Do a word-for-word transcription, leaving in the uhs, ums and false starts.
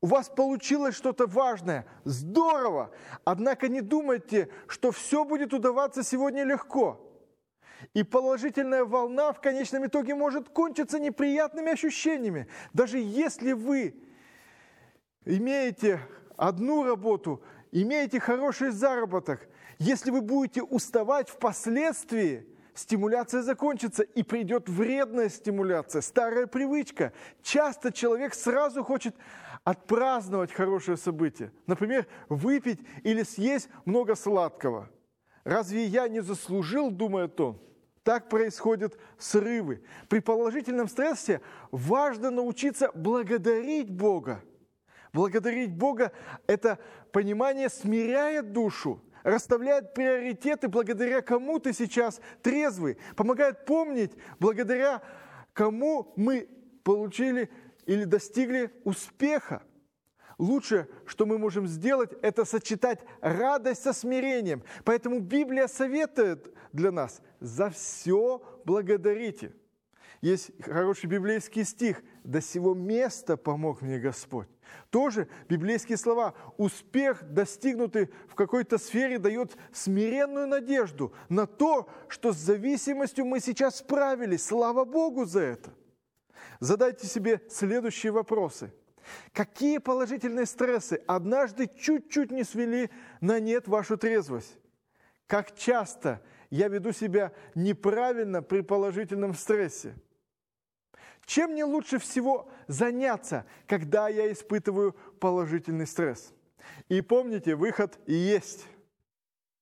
У вас получилось что-то важное. Здорово! Однако не думайте, что все будет удаваться сегодня легко. И положительная волна в конечном итоге может кончиться неприятными ощущениями. Даже если вы имеете одну работу, имеете хороший заработок, если вы будете уставать впоследствии, стимуляция закончится, и придет вредная стимуляция, старая привычка. Часто человек сразу хочет отпраздновать хорошее событие. Например, выпить или съесть много сладкого. Разве я не заслужил, думает он? Так происходят срывы. При положительном стрессе важно научиться благодарить Бога. Благодарить Бога – это понимание смиряет душу, расставляет приоритеты, благодаря кому ты сейчас трезвый, помогает помнить, благодаря кому мы получили или достигли успеха. Лучшее, что мы можем сделать, это сочетать радость со смирением. Поэтому Библия советует для нас: за все благодарите. Есть хороший библейский стих: «До сего места помог мне Господь». Тоже библейские слова: успех, достигнутый в какой-то сфере, дает смиренную надежду на то, что с зависимостью мы сейчас справились. Слава Богу за это. Задайте себе следующие вопросы. Какие положительные стрессы однажды чуть-чуть не свели на нет вашу трезвость? Как часто я веду себя неправильно при положительном стрессе? Чем мне лучше всего заняться, когда я испытываю положительный стресс? И помните, выход есть.